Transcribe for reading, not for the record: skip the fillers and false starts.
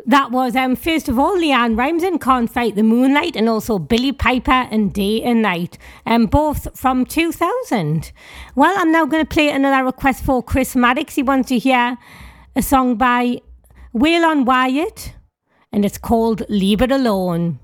That was, first of all, Leanne Rimes and Can't Fight the Moonlight, and also Billy Piper and Day and Night, both from 2000. Well, I'm now going to play another request for Chris Maddox. He wants to hear a song by Waylon Wyatt, and it's called Leave It Alone.